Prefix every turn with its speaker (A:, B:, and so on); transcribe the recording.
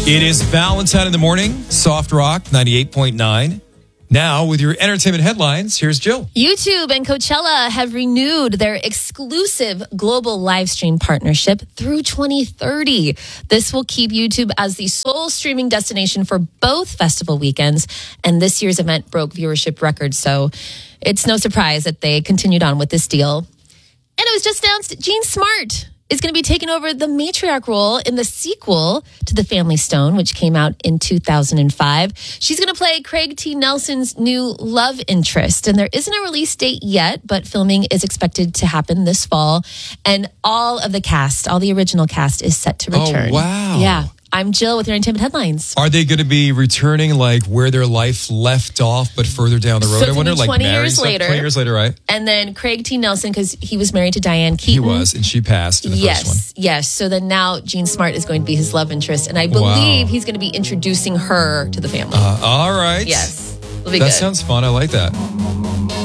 A: It is Valentine in the morning, Soft Rock 98.9. Now, with your entertainment headlines, here's Jill.
B: YouTube and Coachella have renewed their exclusive global live stream partnership through 2030. This will keep YouTube as the sole streaming destination for both festival weekends, and this year's event broke viewership records, so it's no surprise that they continued on with this deal. And it was just announced Jean Smart is going to be taking over the matriarch role in the sequel to The Family Stone, which came out in 2005. She's going to play Craig T. Nelson's new love interest. And there isn't a release date yet, but filming is expected to happen this fall. And all of the cast, all the original cast, is set to return.
A: Oh, wow.
B: Yeah. I'm Jill with your entertainment headlines.
A: Are they going to be returning like where their life left off, but further down the road?
B: So it's
A: I wonder,
B: 20
A: like
B: years later.
A: 20 years later, right?
B: And then Craig T. Nelson, because he was married to Diane Keaton.
A: He was, and she passed in the first one.
B: Yes. So then now Jean Smart is going to be his love interest, and I believe he's going to be introducing her to the family.
A: All right.
B: Yes. It'll be
A: That
B: good.
A: sounds fun. I like that.